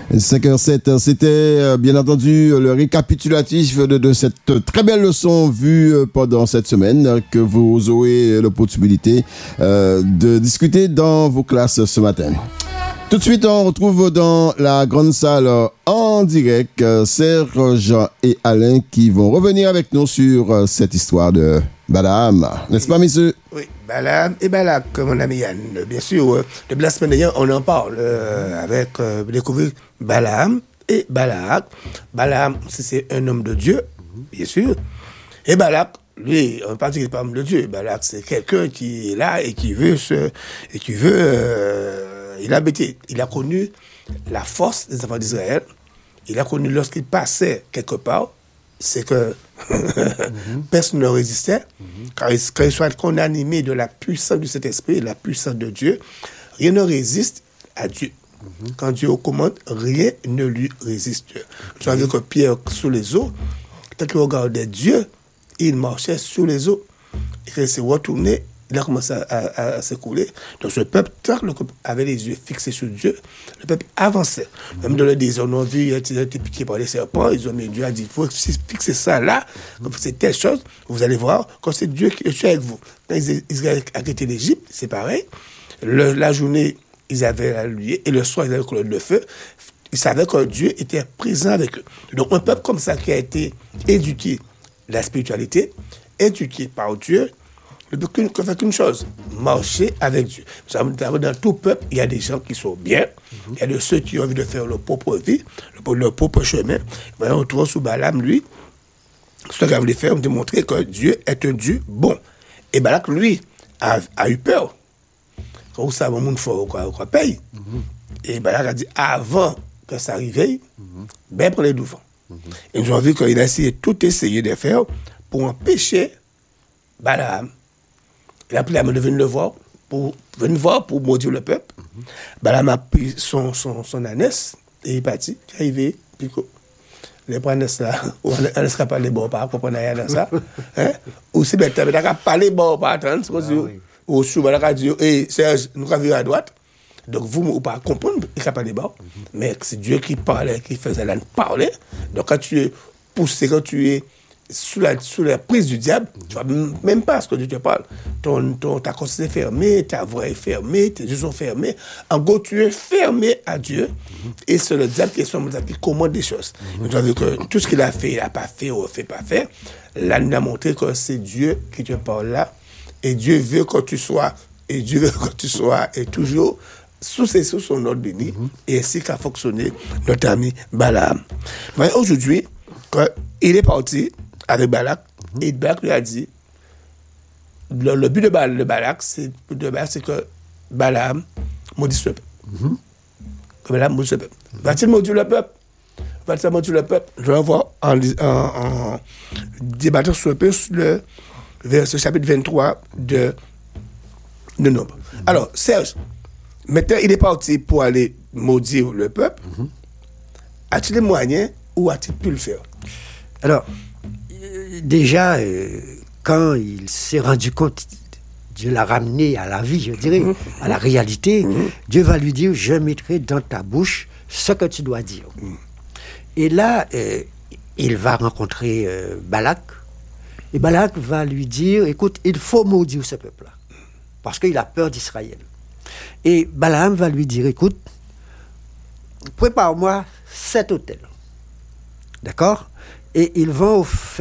5h07, c'était bien entendu le récapitulatif de cette très belle leçon vue pendant cette semaine que vous aurez l'opportunité de discuter dans vos classes ce matin. Tout de suite, on retrouve dans la grande salle en direct Serge et Alain qui vont revenir avec nous sur cette histoire de Balaam. N'est-ce pas, messieurs? Oui, Balaam et Balak, mon ami Yann. Bien sûr, depuis la semaine dernière, on en parle avec découvrir Balaam et Balak. Balaam, c'est un homme de Dieu, bien sûr. Et Balak, lui, on ne parle pas d'homme de Dieu. Balak, c'est quelqu'un qui est là et qui veut il a connu la force des enfants d'Israël. Il a connu lorsqu'il passait quelque part, c'est que personne ne résistait. Quand il soit qu'on est animé de la puissance de cet esprit, la puissance de Dieu, rien ne résiste à Dieu. Quand Dieu commande, rien ne lui résiste. Vous savez que Pierre, sous les eaux, quand il regardait Dieu, il marchait sous les eaux. Et quand il s'est retourné, il a commencé à s'écouler. Donc ce peuple, tant que le peuple avait les yeux fixés sur Dieu, le peuple avançait. Même dans le désert, on a vu, il a été piqué par les serpents, ils ont mis Dieu a dit, il faut fixer ça là, c'est telle chose, vous allez voir, quand c'est Dieu qui est avec vous. Quand Israël a quitté l'Égypte, c'est pareil. La journée, ils avaient la lumière, et le soir, ils avaient la colonne de feu. Ils savaient que Dieu était présent avec eux. Donc un peuple comme ça qui a été éduqué de la spiritualité, éduqué par Dieu, ne peut faire qu'une chose, marcher avec Dieu. Dans tout peuple, il y a des gens qui sont bien, il y a de ceux qui ont envie de faire leur propre vie, leur propre chemin. On trouve sous Balaam, lui, ce qu'il voulait faire, de montrer que Dieu est un Dieu bon. Et Balak, lui, a eu peur. Quand vous savez, mon faut qu'on paye. Et Balak a dit, avant que ça arrive, ben prenez du vent. Et nous avons vu qu'il a essayé de faire pour empêcher Balaam. Il a pris la main de venir le voir pour maudire le peuple. Balaam a pris son ânesse et il est parti. Il est arrivé, puis les preneurs là, on ne sera pas les bons pas, on n'a rien dans ça. Ou si bête, on n'a pas les bons pas, ou souvent on a dit, Serge, nous avons vu à droite. Donc vous ne pouvez pas comprendre, il n'y a pas de bons. Mais c'est Dieu qui parlait, qui faisait la parler. Donc quand tu es poussé, quand tu es sous la prise du diable, tu ne vois même pas ce que Dieu te parle. Ta conscience est fermée, ta voix est fermée, tes yeux sont fermés. En gros, tu es fermé à Dieu et c'est le diable qui commande des choses. Tu as vu que tout ce qu'il a fait, il n'a pas fait ou ne fait pas faire. Là, il nous a montré que c'est Dieu qui te parle là et Dieu veut que tu sois et toujours sous son ordre béni et ainsi qu'a fonctionné notre ami Balaam. Mais aujourd'hui, il est parti avec Balak, et Balak lui a dit, le but de Balak, c'est que Balaam maudisse le peuple. Que Balaam maudisse le peuple. Va-t-il maudire le peuple? Je vais voir en débattant sur le verset chapitre 23 de Nombre. Alors, Serge, maintenant il est parti pour aller maudire le peuple. A-t-il les moyens ou a-t-il pu le faire? Alors, déjà, quand il s'est rendu compte, Dieu l'a ramené à la vie, je dirais, à la réalité, Dieu va lui dire, je mettrai dans ta bouche ce que tu dois dire. Et là, il va rencontrer Balak, et Balak va lui dire, écoute, il faut maudire ce peuple-là, parce qu'il a peur d'Israël. Et Balaam va lui dire, écoute, prépare-moi 7 autels. D'accord? Et ils vont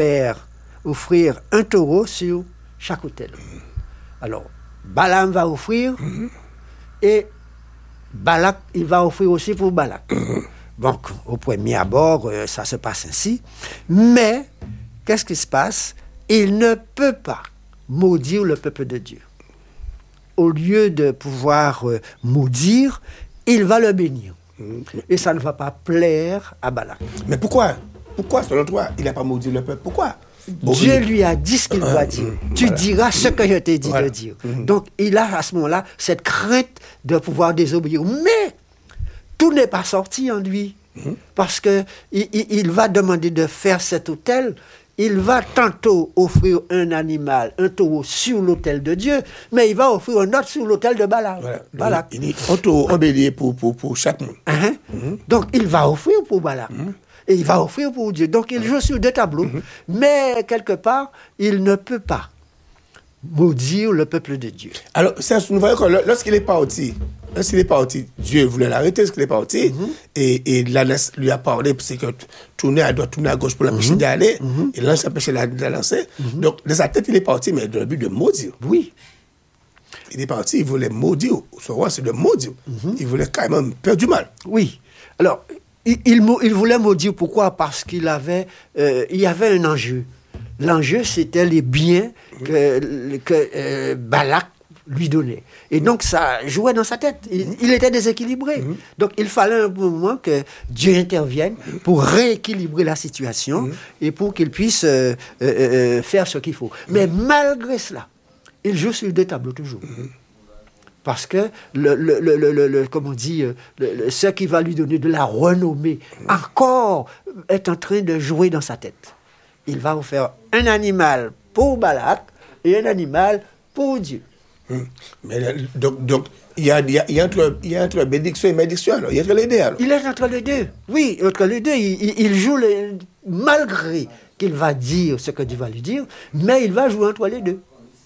offrir un taureau sur chaque autel. Alors, Balaam va offrir et Balak, il va offrir aussi pour Balak. Donc, au premier abord, ça se passe ainsi. Mais, qu'est-ce qui se passe? Il ne peut pas maudire le peuple de Dieu. Au lieu de pouvoir maudire, il va le bénir. Et ça ne va pas plaire à Balak. Mais pourquoi, selon toi, il n'a pas maudit le peuple? Pourquoi? Dieu lui a dit ce qu'il doit dire. Tu diras ce que je t'ai dit de dire. Donc, il a à ce moment-là cette crainte de pouvoir désobéir. Mais, tout n'est pas sorti en lui. Parce qu'il va demander de faire cet autel il va tantôt offrir un animal, un taureau sur l'autel de Dieu, mais il va offrir un autre sur l'autel de Balak. Voilà. Balak. Il dit un taureau, un bélier pour chaque monde. Donc, il va offrir pour Balak. Et il va offrir pour Dieu. Donc, il joue sur deux tableaux. Mais, quelque part, il ne peut pas maudire le peuple de Dieu. Alors, nous voyons que lorsqu'il est parti, Dieu voulait l'arrêter lorsqu'il est parti, et l'ânesse lui a parlé, c'est que tourner à droite, tourner à gauche pour l'empêcher d'aller, et l'ange empêché de la lancer. Donc, de sa tête, il est parti, mais dans le but de maudire. Oui. Il est parti, il voulait maudire. Son roi, c'est de maudire. Il voulait carrément faire du mal. Oui. Alors, il voulait maudire. Pourquoi? Parce il y avait un enjeu. L'enjeu, c'était les biens que Balak lui donnait. Et donc, ça jouait dans sa tête. Il était déséquilibré. Donc, il fallait un moment que Dieu intervienne pour rééquilibrer la situation et pour qu'il puisse faire ce qu'il faut. Mais malgré cela, il joue sur deux tableaux toujours. Parce que, comme on dit, ce qui va lui donner de la renommée, encore est en train de jouer dans sa tête. Il va vous faire un animal pour Balak et un animal pour Dieu. Mais donc il y a entre bénédiction et malédiction, alors. Il y a entre les deux, alors. Il est entre les deux. Oui, entre les deux. Il joue malgré qu'il va dire ce que Dieu va lui dire, mais il va jouer entre les deux.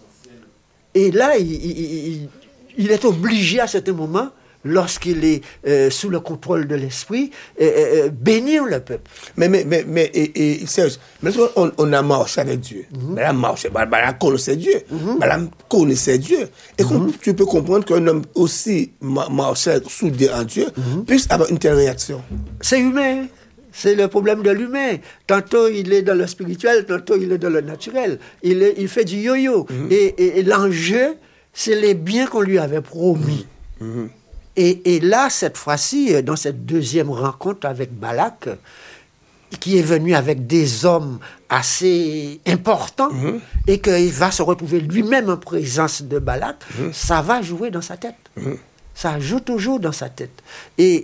Et là, il est obligé à certain moment, lorsqu'il est sous le contrôle de l'esprit, bénir le peuple. Mais sérieux, on a marché avec Dieu. Balaam connaissait Dieu. Balaam connaissait Dieu. Et tu peux comprendre qu'un homme aussi marché soudé en Dieu puisse avoir une telle réaction. C'est humain. C'est le problème de l'humain. Tantôt, il est dans le spirituel, tantôt, il est dans le naturel. Il fait du yo-yo. Et l'enjeu, c'est les biens qu'on lui avait promis. Et là, cette fois-ci, dans cette deuxième rencontre avec Balak, qui est venu avec des hommes assez importants, et qu'il va se retrouver lui-même en présence de Balak, ça va jouer dans sa tête. Ça joue toujours dans sa tête. Et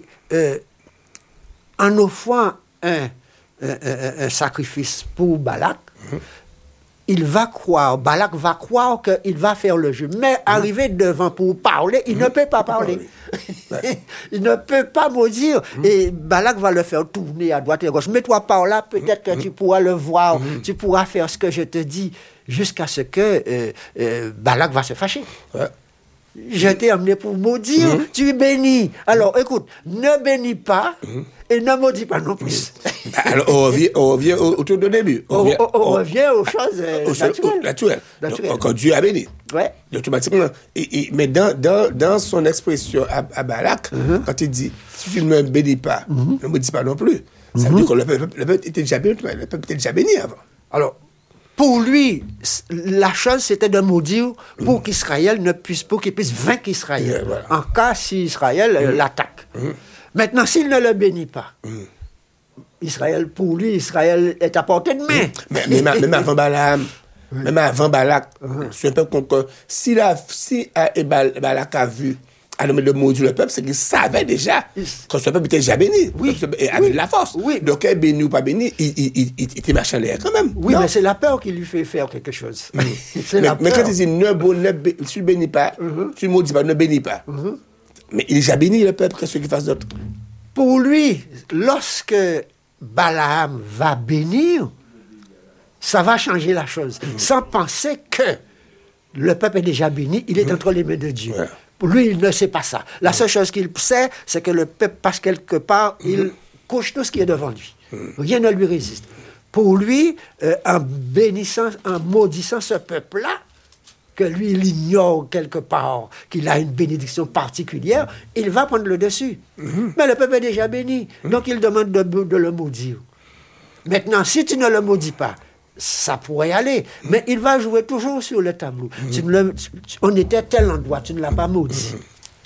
en offrant un sacrifice pour Balak, Balak va croire qu'il va faire le jeu. Mais arrivé devant pour parler, il ne peut pas parler. Il ne peut pas maudire. Et Balak va le faire tourner à droite et à gauche. Mets-toi par là, peut-être que tu pourras le voir. Tu pourras faire ce que je te dis. Jusqu'à ce que Balak va se fâcher. Ouais. Je t'ai amené pour maudire, tu bénis. Alors, écoute, ne bénis pas et ne maudis pas non plus. Alors, on revient au tout de début. On revient aux choses naturelles. Quand Dieu a béni. Ouais. Automatiquement. Mais dans son expression à Balak, quand il dit, si tu ne me bénis pas, ne me dis pas non plus, ça veut dire que le peuple était déjà béni, le peuple était déjà béni avant. Alors, pour lui, la chose, c'était de maudire pour qu'Israël pour qu'il puisse vaincre Israël. Voilà. En cas si Israël l'attaque. Maintenant, s'il ne le bénit pas, pour lui, Israël est à portée de main. Même avant Balaam, même avant Balak, c'est un peu contre. Si Balak a vu à nommer de maudire le peuple, c'est qu'il savait déjà que ce peuple était déjà béni. Oui. Avec de la force. Oui. Donc, béni ou pas béni, il était marchand l'air quand même. Oui, non? Mais c'est la peur qui lui fait faire quelque chose. Mais quand il dit tu ne bénis pas, tu ne maudis pas, ne bénis pas. Mais il est déjà béni le peuple, qu'est-ce qu'il fasse d'autre? Pour lui, lorsque Balaam va bénir, ça va changer la chose. Sans penser que le peuple est déjà béni, il est entre les mains de Dieu. Ouais. Pour lui, il ne sait pas ça. La seule chose qu'il sait, c'est que le peuple passe quelque part, il couche tout ce qui est devant lui. Rien ne lui résiste. Pour lui, en maudissant ce peuple-là, que lui, il ignore quelque part qu'il a une bénédiction particulière, il va prendre le dessus. Mais le peuple est déjà béni. Donc, il demande de le maudire. Maintenant, si tu ne le maudis pas, ça pourrait aller. Mais il va jouer toujours sur le tableau. On était à tel endroit, tu ne l'as pas maudit.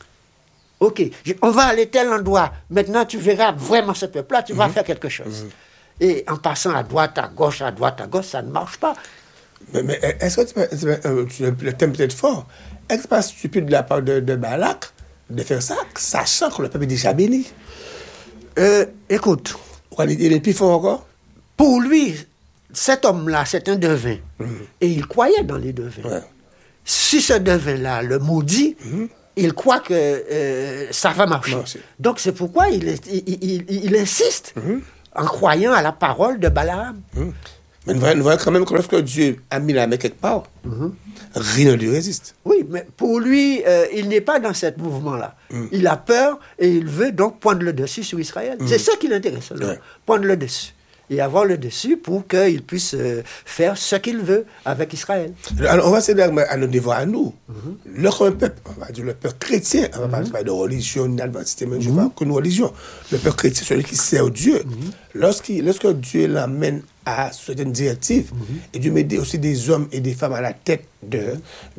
Ok, on va aller à tel endroit. Maintenant, tu verras vraiment ce peuple-là, tu vas faire quelque chose. Et en passant à droite, à gauche, ça ne marche pas. Mais est-ce que le thème peut-être fort? Est-ce que c'est pas stupide de la part de Balak de faire ça, sachant que le peuple est déjà béni? Écoute. Il est plus fort encore? Pour lui, cet homme-là, c'est un devin. Et il croyait dans les devins. Ouais. Si ce devin-là le maudit, il croit que ça va marcher. Marcher. Donc c'est pourquoi il insiste en croyant à la parole de Balaam. Mais nous voyons quand même que lorsque Dieu a mis la main quelque part, rien ne lui résiste. Oui, mais pour lui, il n'est pas dans ce mouvement-là. Il a peur et il veut donc prendre le dessus sur Israël. C'est ça qui l'intéresse, alors, prendre le dessus. Et avoir le dessus pour qu'il puisse faire ce qu'il veut avec Israël. Alors, on va essayer à nos devoirs à nous. Le peuple, on va dire le peuple chrétien, on va pas de religion, d'adventité, mais je vois qu'une religion. Le peuple chrétien, celui qui sert Dieu, lorsque Dieu l'amène à certaines directives, et Dieu met aussi des hommes et des femmes à la tête de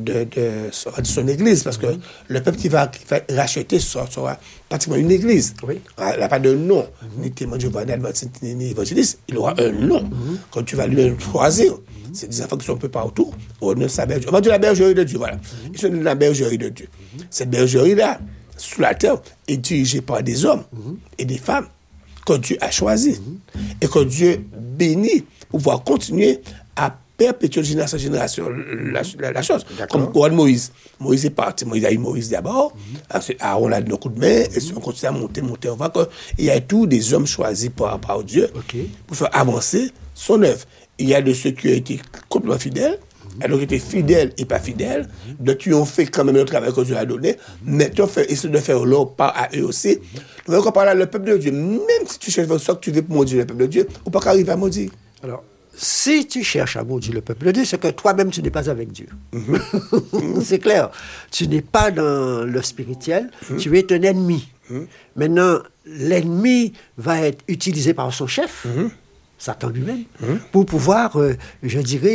son église, parce que le peuple qui va racheter sera pratiquement une église. Oui. Il n'a pas de nom, ni témoin de Jéhovah, ni adventiste, ni évangéliste, il aura un nom. Quand tu vas lui choisir, c'est des enfants qui sont un peu partout, au nom de sa bergerie. On va dire la bergerie de Dieu, voilà. Ils sont dans la bergerie de Dieu. Cette bergerie-là, sous la terre, est dirigée par des hommes et des femmes que Dieu a choisis et que Dieu bénit pour pouvoir continuer à perpétuer de génération en génération la chose. Comme pour Moïse. Moïse est parti. Moïse a eu Moïse d'abord. Ensuite, Aaron a donné un coup de main. Et on continue à monter. On voit qu'il y a tous des hommes choisis par Dieu pour faire avancer son œuvre. Il y a de ceux qui ont été complètement fidèles, alors qui étaient fidèles et pas fidèles, de qui ont fait quand même le travail que Dieu a donné, mais qui ont essayé de faire leur part à eux aussi. Nous voyons qu'on parle à le peuple de Dieu. Même si tu cherches ce que tu veux pour maudire le peuple de Dieu, ou pas qu'arriver à maudire. Alors, si tu cherches à maudire le peuple de Dieu, c'est que toi-même, tu n'es pas avec Dieu. C'est clair. Tu n'es pas dans le spirituel, tu es un ennemi. Maintenant, l'ennemi va être utilisé par son chef, Satan lui-même, pour pouvoir, je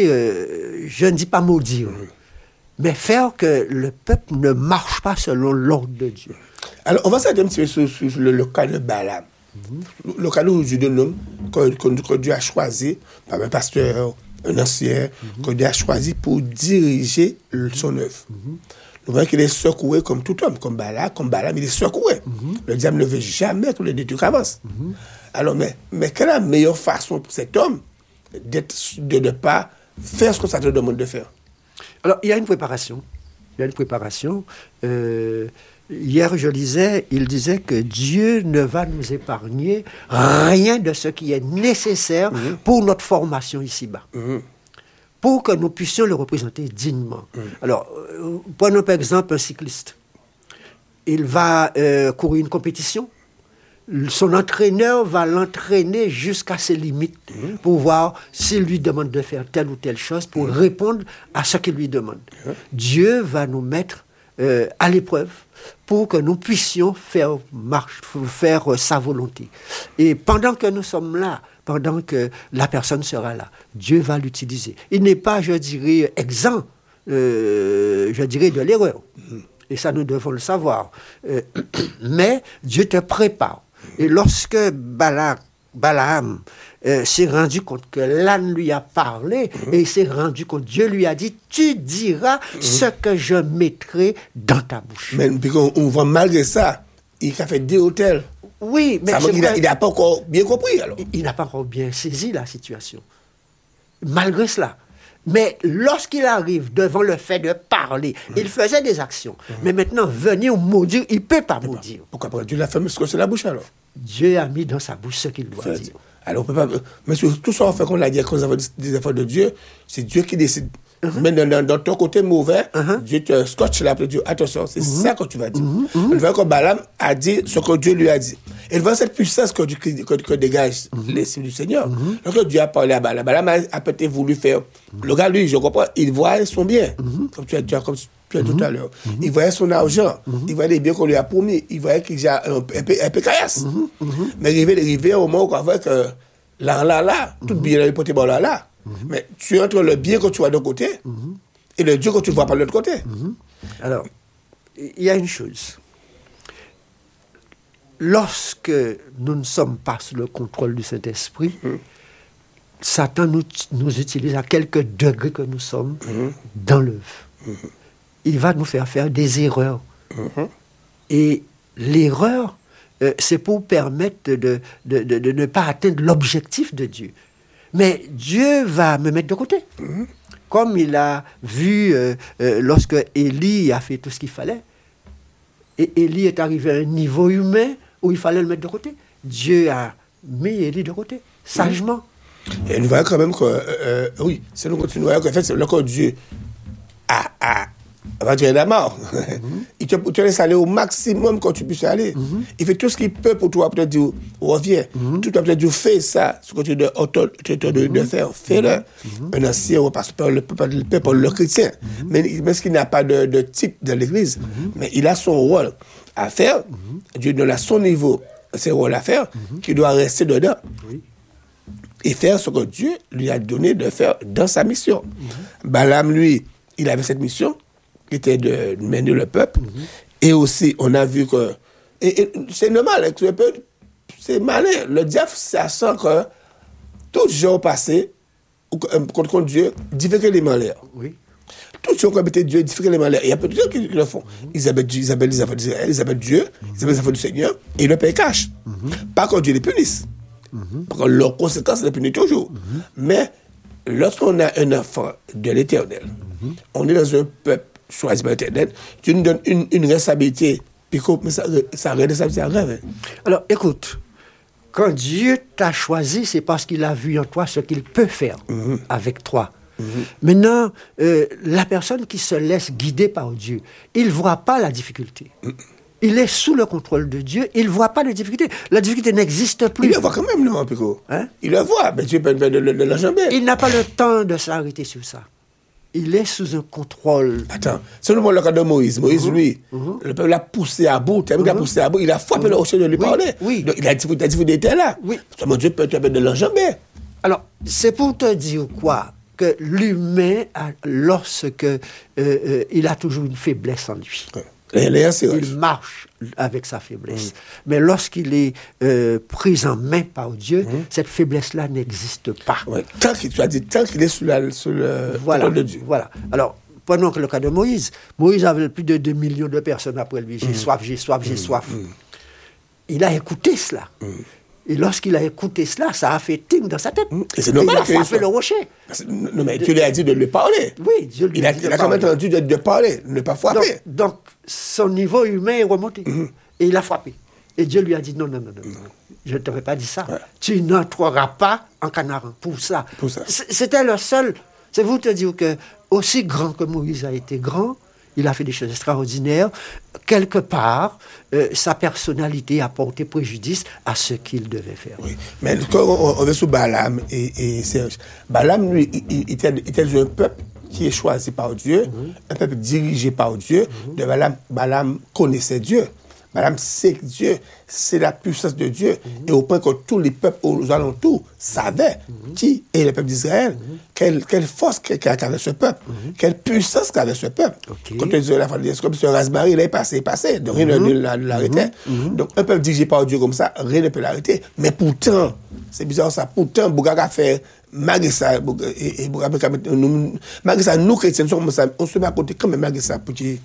ne dis pas maudire, mais faire que le peuple ne marche pas selon l'ordre de Dieu. Alors, on va s'arrêter un petit peu sur le cas de Balaam. Le cas où Dieu donne l'homme que Dieu a choisi, par un pasteur, un ancien, que Dieu a choisi pour diriger son œuvre. Nous voyons qu'il est secoué comme tout homme, comme Balaam, il est secoué. Le diable ne veut jamais que le détruire avance. Alors, mais quelle est la meilleure façon pour cet homme de ne pas faire ce que ça te demande de faire? Alors, il y a une préparation. Hier, je lisais, il disait que Dieu ne va nous épargner rien de ce qui est nécessaire pour notre formation ici-bas. Pour que nous puissions le représenter dignement. Alors, prenons par exemple un cycliste. Il va courir une compétition. Son entraîneur va l'entraîner jusqu'à ses limites pour voir s'il lui demande de faire telle ou telle chose pour répondre à ce qu'il lui demande. Dieu va nous mettre à l'épreuve pour que nous puissions faire sa volonté. Et pendant que nous sommes là, pendant que la personne sera là, Dieu va l'utiliser. Il n'est pas, je dirais, exempt, de l'erreur. Et ça, nous devons le savoir. Mais Dieu te prépare. Et lorsque Balaam s'est rendu compte que l'âne lui a parlé, et il s'est rendu compte, Dieu lui a dit, tu diras ce que je mettrai dans ta bouche. Mais on voit malgré ça, il a fait des hôtels. Oui, mais il n'a pas encore bien compris, alors. Il n'a pas encore bien saisi la situation. Malgré cela. Mais lorsqu'il arrive devant le fait de parler, il faisait des actions. Mais maintenant, venir maudire, il ne peut pas maudire. Pourquoi pas? Dieu l'a fait, mais c'est la bouche alors. Dieu a mis dans sa bouche ce qu'il doit dire. Alors, on peut pas. Mais sur tout ça, on fait qu'on l'a dit, quand nous avons des efforts de Dieu, c'est Dieu qui décide. Mais dans ton côté mauvais, Dieu te scotche là pour dire attention, c'est ça que tu vas dire. On voit que Balaam a dit ce que Dieu lui a dit. Et devant cette puissance que dégage l'esprit du Seigneur, lorsque Dieu a parlé à Balaam, Balaam a peut-être voulu faire. Le gars, lui, je comprends, il voit son bien, comme tu as dit tout à l'heure. Il voyait son argent, il voyait les biens qu'on lui a promis, il voyait qu'il y a un peu caillasse. Mais arrivé au moment où on voit que là, tout bien est porté par là. Mais tu es entre le bien que tu vois d'un côté et le Dieu que tu ne vois pas de l'autre côté. Alors, il y a une chose. Lorsque nous ne sommes pas sous le contrôle du Saint-Esprit, Satan nous utilise à quelques degrés que nous sommes dans l'œuvre. Il va nous faire des erreurs. Et l'erreur, c'est pour permettre de ne pas atteindre l'objectif de Dieu. Mais Dieu va me mettre de côté. Comme il a vu lorsque Élie a fait tout ce qu'il fallait, et Élie est arrivé à un niveau humain où il fallait le mettre de côté. Dieu a mis Élie de côté, sagement. Et nous voyons quand même que, oui, c'est nous continuons qu'en fait, c'est là que Dieu a dire la mort. Il te laisse aller au maximum quand tu puisses aller. Il fait tout ce qu'il peut pour toi, pour te dire, reviens. Tout pour te dire, fais ça, ce que tu de faire, fais-le. Un ancien repasse par le peuple, le chrétien. Mais ce qu'il n'a pas de type dans l'Église, mais il a son rôle à faire. Dieu donne à son niveau ses rôles à faire, qui doit rester dedans. Et faire ce que Dieu lui a donné de faire dans sa mission. Balaam, lui, il avait cette mission, qui était de mener le peuple. Et aussi, on a vu que... Et c'est normal, c'est malin. Le diable, ça sent que tout gens passé contre Dieu, difficulté les malheurs. Oui. Tout gens qui ont été Dieu, difficulté les malheurs. Il y a peu de gens qui le font. Ils appellent Dieu, ils appellent Dieu, ils appellent les affaires du Seigneur, et le paye cash. Pas quand Dieu les punisse. Parce que leurs conséquences les punissent toujours. Mais lorsqu'on a un enfant de l'Éternel, on est dans un peuple choisi par l'Éternel, tu nous donnes une responsabilité, puis mais ça responsabilité à rêve. Alors, écoute, quand Dieu t'a choisi, c'est parce qu'il a vu en toi ce qu'il peut faire avec toi. Maintenant, la personne qui se laisse guider par Dieu, il ne voit pas la difficulté. Il est sous le contrôle de Dieu, il ne voit pas de difficulté. La difficulté n'existe plus. Il le voit quand même, non, Pico? Hein? Il le voit, mais Dieu peut l'enjamber. Il n'a pas le temps de s'arrêter sur ça. Il est sous un contrôle. Attends, c'est le cas de Moïse. Moïse, lui, le peuple l'a poussé à bout. Il a poussé à bout, il a frappé le rocher de lui parler. Oui. Donc, il a difficulté là. Oui. Mon Dieu peut de l'enjamber. Alors, c'est pour te dire quoi? Que l'humain, lorsque il a toujours une faiblesse en lui. Il marche avec sa faiblesse. Mais lorsqu'il est pris en main par Dieu, cette faiblesse-là n'existe pas. Ouais. Tant qu'il est sous le contrôle de Dieu. Voilà. Alors, prenons le cas de Moïse. Moïse avait plus de 2 millions de personnes après lui. J'ai soif, j'ai soif, j'ai soif. Il a écouté cela. Et lorsqu'il a écouté cela, ça a fait ting dans sa tête. Et c'est normal. Il a frappé le rocher. Non, mais Dieu lui a dit de lui parler. Oui, Dieu lui a dit de il a quand même entendu de parler, de ne pas frapper. Donc, son niveau humain est remonté. Et il a frappé. Et Dieu lui a dit, non, je ne t'aurais pas dit ça. Ouais. Tu n'entreras pas en Canaan pour ça. C'était le seul... C'est vous te dire que, aussi grand que Moïse a été grand, il a fait des choses extraordinaires. Quelque part, sa personnalité a porté préjudice à ce qu'il devait faire. Oui. Mais quand on veut sur Balaam et Serge, Balaam, lui, il était un peuple qui est choisi par Dieu, un peuple dirigé par Dieu. De Balaam connaissait Dieu. Balaam sait que Dieu, c'est la puissance de Dieu. Et au point que tous les peuples aux alentours savaient qui est le peuple d'Israël, quelle force qu'avait ce peuple, quelle puissance qu'avait ce peuple. Quand on dit la famille, c'est comme si un raspberry, il est passé, donc rien ne l'arrêtait. Donc un peuple dirigé par Dieu comme ça, rien ne peut l'arrêter. Mais pourtant, c'est bizarre ça, pourtant, Bougaga fait, malgré ça, malgré ça, nous chrétiens, on se met à côté quand même malgré ça, pour dire...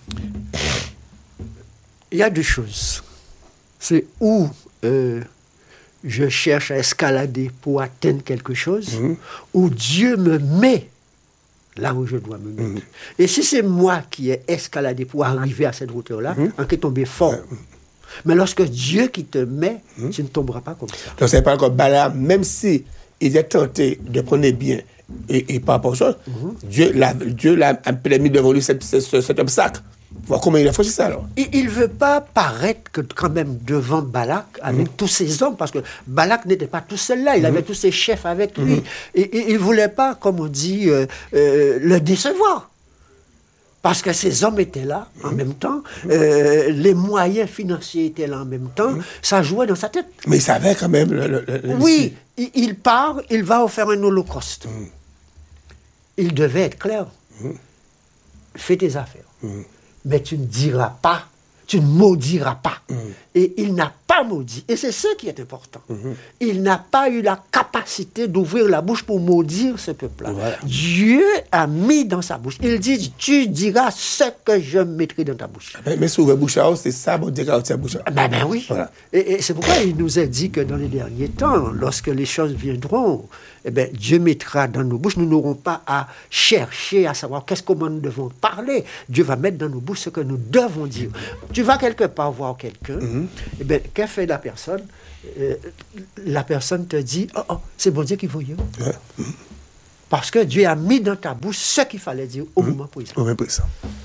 Il y a deux choses. C'est où je cherche à escalader pour atteindre quelque chose, où Dieu me met là où je dois me mettre. Et si c'est moi qui ai escaladé pour arriver à cette hauteur-là, on est tombé fort. Mais lorsque Dieu qui te met, tu ne tomberas pas comme ça. Donc c'est pas encore Balaam, même si il est tenté de prendre bien et par rapport à ça, Dieu l'a permis devant lui cet obstacle. Voir comment il a fait ça alors. Il ne veut pas paraître que quand même devant Balak avec tous ses hommes, parce que Balak n'était pas tout seul là, il avait tous ses chefs avec lui. Et il ne voulait pas, comme on dit, le décevoir. Parce que ces hommes étaient là en même temps, les moyens financiers étaient là en même temps, ça jouait dans sa tête. Mais il savait quand même... Oui, il part, il va faire un holocauste. Il devait être clair. Fais tes affaires. Mais tu ne diras pas, tu ne maudiras pas. Et il n'a pas maudit. Et c'est ce qui est important. Il n'a pas eu la capacité d'ouvrir la bouche pour maudire ce peuple-là. Voilà. Dieu a mis dans sa bouche. Il dit, tu diras ce que je mettrai dans ta bouche. Mais si ouvre bouche, c'est ça, bon Dieu, quand tu as bouche. Ben oui. Voilà. Et c'est pourquoi il nous a dit que dans les derniers temps, lorsque les choses viendront, eh ben, Dieu mettra dans nos bouches, nous n'aurons pas à chercher à savoir comment nous devons parler. Dieu va mettre dans nos bouches ce que nous devons dire. Tu vas quelque part voir quelqu'un, eh ben, que fait la personne? La personne te dit, oh, c'est bon Dieu qui veut. Ouais. Parce que Dieu a mis dans ta bouche ce qu'il fallait dire au moment présent. Au même présent.